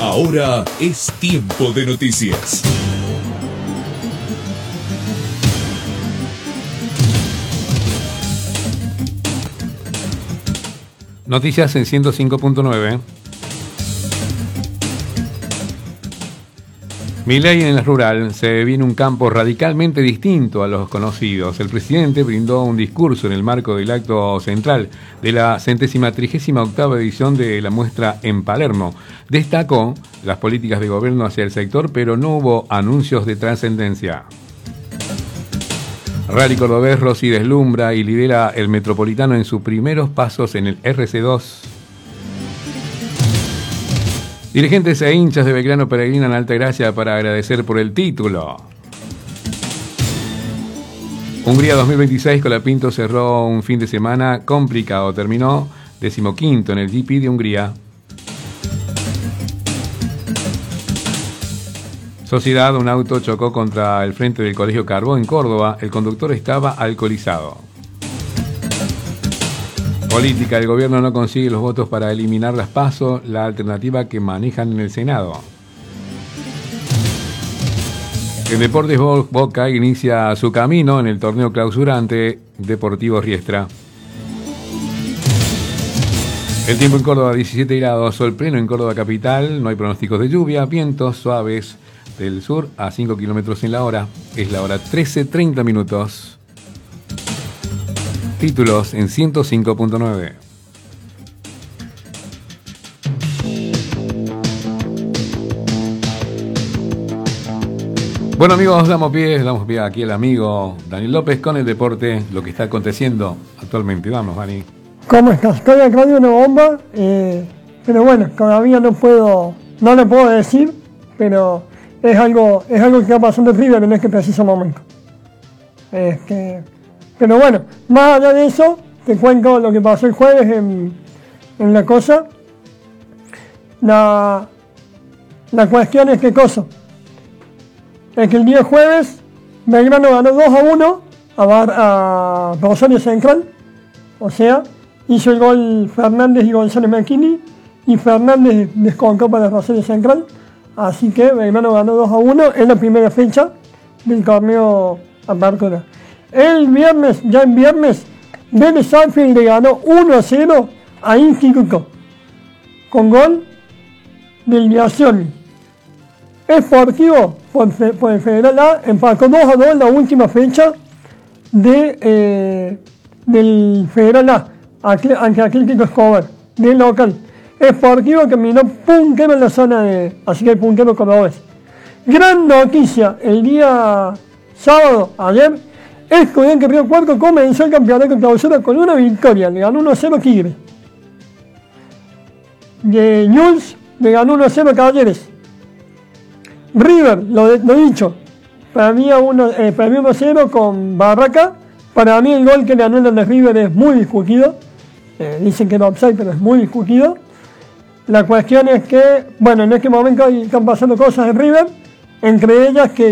Ahora es tiempo de noticias. Noticias en 105.9. Milei en el rural se viene un campo radicalmente distinto a los conocidos. El presidente brindó un discurso en el marco del acto central de la 138ª edición de la muestra en Palermo. Destacó las políticas de gobierno hacia el sector, pero no hubo anuncios de trascendencia. Rally cordobés Rossi deslumbra y lidera el Metropolitano en sus primeros pasos en el RC2. Dirigentes e hinchas de Belgrano peregrinan a Altagracia para agradecer por el título. Hungría 2026, Colapinto cerró un fin de semana complicado. Terminó 15º en el GP de Hungría. Sociedad, un auto chocó contra el frente del Colegio Carbó en Córdoba. El conductor estaba alcoholizado. Política, el gobierno no consigue los votos para eliminar las PASO, la alternativa que manejan en el Senado. En Deportes Boca inicia su camino en el torneo clausura ante Deportivo Riestra. El tiempo en Córdoba 17 grados, sol pleno en Córdoba capital, no hay pronósticos de lluvia, vientos suaves del sur a 5 kilómetros en la hora. Es la hora 13:30. Títulos en 105.9. Bueno amigos, damos pie aquí al amigo Daniel López con el deporte, lo que está aconteciendo actualmente. Vamos, Dani. ¿Cómo estás? Estoy acá de una bomba, pero bueno, todavía no le puedo decir, pero es algo que está pasando en River en este preciso momento. Pero bueno, más allá de eso, te cuento lo que pasó el jueves en la cosa. La cuestión es es que el día jueves Belgrano ganó 2-1 a Rosario Central. O sea, hizo el gol Fernández y González Macchini, y Fernández descontó para Rosario Central. Así que Belgrano ganó 2-1 en la primera fecha del torneo Apertura. En viernes, Vélez Sarsfield le ganó 1-0 a Instituto, con gol del Biasioni. Sportivo, por el Federal A, empató 2-2 en la última fecha del Federal A, ante Atlético Escobar, de local. Sportivo terminó puntero en la zona así que el puntero cordobés. Gran noticia, el día sábado, ayer, Estudiantes Río Cuarto comenzó el campeonato de clausura con una victoria, le ganó 1-0 Tigre. De Newell's le ganó 1-0 Talleres. River, lo dicho, para mí 1-0 con Barraca. Para mí el gol que le anulan de River es muy discutido. Dicen que era offside, pero es muy discutido. La cuestión es que, bueno, en este momento están pasando cosas en River. Entre ellas que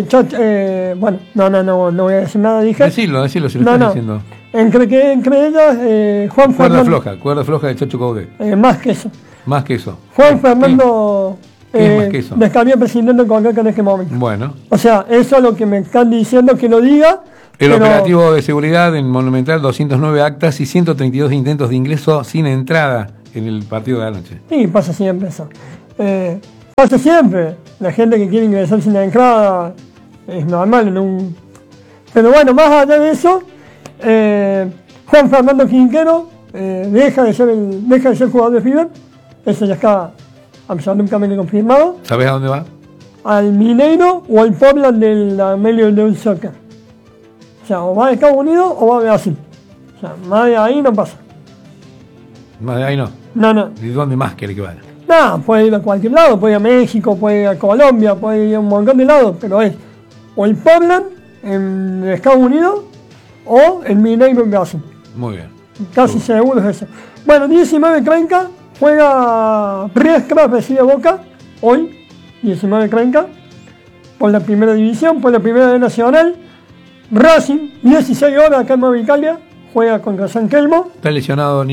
no voy a decir nada, dije. Decilo, si lo estás diciendo. Entre ellas, Juan Fernando. Cuerda floja de Chacho Caudé. Más que eso. Juan Fernando descargó presidente del Congreso en este momento. Bueno. O sea, eso es lo que me están diciendo que lo diga. El operativo de seguridad en Monumental, 209 actas y 132 intentos de ingreso sin entrada en el partido de anoche. Sí, pasa siempre eso. Pasa siempre. La gente que quiere ingresar sin la entrada es normal. Pero bueno, más allá de eso, Juan Fernando Quinquero deja de ser jugador de River. Eso ya está absolutamente confirmado. ¿Sabes a dónde va? Al Mineiro o al Portland del Major League Soccer. O sea, o va a Estados Unidos o va a Brasil. O sea, más de ahí no pasa. Más de ahí no. No. ¿Y dónde más quiere que vaya? No, puede ir a cualquier lado, puede ir a México, puede ir a Colombia, puede ir a un montón de lados, pero es o el Portland en Estados Unidos o el Mineiro en Brasil. Muy bien. Casi seguro es eso. Bueno, 19:30 juega Riestra, recibe Boca, hoy, 19:30, por la primera división, por la primera de Nacional. Racing, 16 horas acá en Nueva Italia, juega contra San Telmo. ¿Está lesionado Nini?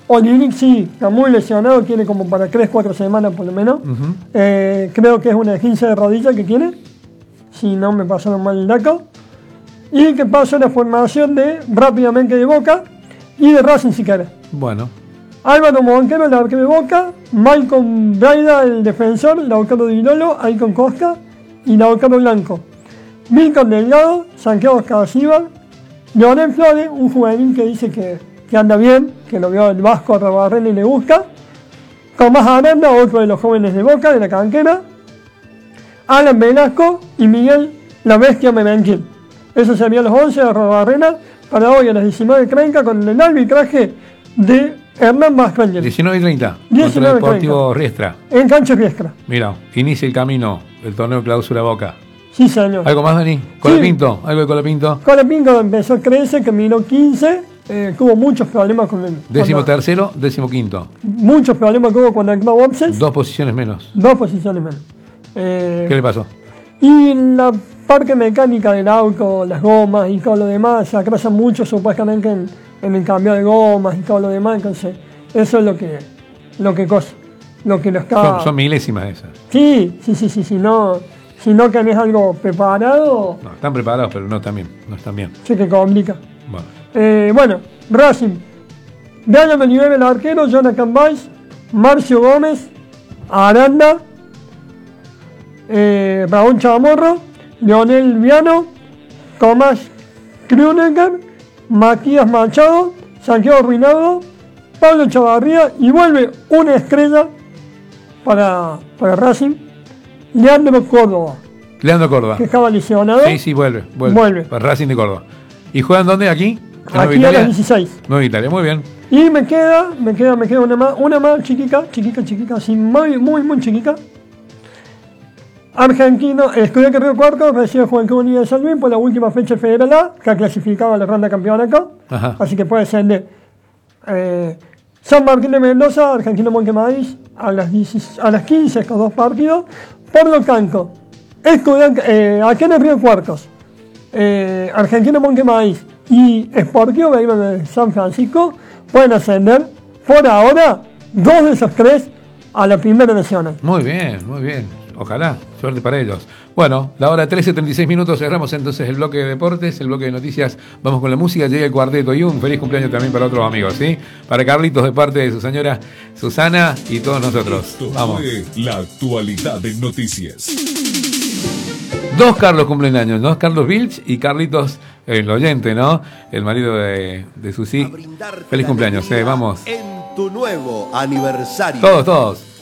Olinick sí, está muy lesionado, tiene como para 3-4 semanas por lo menos. Creo que es una 15 de rodilla que tiene, si no me pasaron mal el dato. Y que pasa la formación de rápidamente de Boca y de Racing si querés. Bueno. Álvaro Montero, el arquero de Boca, Malcolm Braida, el defensor, Lautaro Di Lolo, Aicon Costa y Lautaro Blanco. Milton Delgado, Santiago Escabacíbar, Leonel Flores, un juvenil que dice que anda bien, que lo vio el Vasco a Rabarrena y le gusta. Tomás Aranda, otro de los jóvenes de Boca, de la cantera. Alan Velasco y Miguel La Bestia Memenquil. Esos serían los 11 de Rabarrena para hoy a las 19:30 con el arbitraje de Hernán Mascángel. 19:30. Contra el Deportivo Riestra. En cancha Riestra. Mira, inicia el camino del torneo Clausura Boca. Sí, señor. ¿Algo más, Dani? ¿Colapinto? ¿Algo de Colapinto? Colapinto empezó a crecer, caminó 15. Tuvo muchos problemas con el... 13º, 15º. Muchos problemas que hubo cuando actuaba Opses. 2 posiciones menos. 2 posiciones menos. ¿Qué le pasó? Y la parte mecánica del auto, las gomas y todo lo demás, se atrasa mucho supuestamente en el cambio de gomas y todo lo demás. Entonces, eso es lo que lo está... Son milésimas esas. Sí, si no tenés algo preparado... No, están preparados, pero no están bien. Sí que complica. Bueno. Racing. Brian Oliver, el arquero, Jonathan Weiss, Marcio Gómez, Aranda, Raúl Chamorro, Leonel Viano, Tomás Krunecker, Matías Machado, Santiago Ruinado, Pablo Chavarría y vuelve una estrella para Racing, Leandro Córdoba. Que estaba lesionado. Sí, vuelve. Para Racing de Córdoba. ¿Y juegan dónde? ¿Aquí? Aquí a las 16. Nueva Italia, muy bien. Y me queda una más chiquica, así muy chiquica. Argentino, Estudiantes Río Cuarto recibe Juventud Unida de San Luis por la última fecha Federal A, que ha clasificado a la ronda campeonato. Así que puede ser de San Martín de Mendoza, Argentino Montemadís, a las 15 estos dos partidos. Por lo tanto, aquí en el Río Cuartos, Argentino Montemadís y Sportivo Belgrano de San Francisco pueden ascender por ahora 2 de esos 3 a la Primera Nacional. Muy bien. Ojalá, suerte para ellos. Bueno, la hora 13:36, cerramos entonces el bloque de deportes, el bloque de noticias, vamos con la música, llega el cuarteto y un feliz cumpleaños también para otros amigos, ¿sí? Para Carlitos de parte de su señora Susana y todos nosotros. Esto vamos. Fue la actualidad en noticias. 2 Carlos cumplen años, ¿no? Carlos Vilch y Carlitos, el oyente, ¿no? El marido de Susi. Feliz cumpleaños, vamos. En tu nuevo aniversario. Todos.